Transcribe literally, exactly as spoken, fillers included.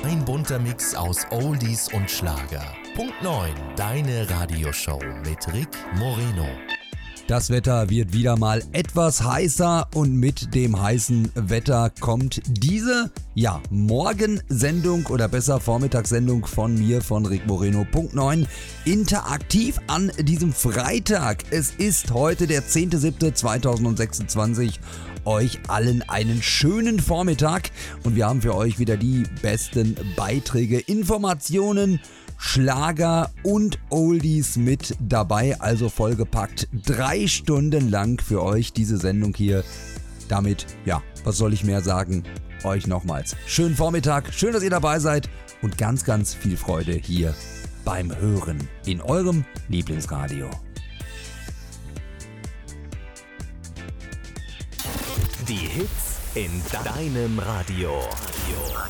Ein bunter Mix aus Oldies und Schlager. Punkt neun, deine Radioshow mit Rick Moreno. Das Wetter wird wieder mal etwas heißer und mit dem heißen Wetter kommt diese, ja, Morgensendung oder besser Vormittagssendung von mir, von Rick Moreno. Punkt neun, interaktiv an diesem Freitag. Es ist heute der zehnter siebter zweitausendsechsundzwanzig. Euch allen einen schönen Vormittag und wir haben für euch wieder die besten Beiträge, Informationen, Schlager und Oldies mit dabei, also vollgepackt. Drei Stunden lang für euch diese Sendung hier. Damit, ja, was soll ich mehr sagen? Euch nochmals schönen Vormittag, schön, dass ihr dabei seid und ganz, ganz viel Freude hier beim Hören in eurem Lieblingsradio. Die Hits in deinem Radio.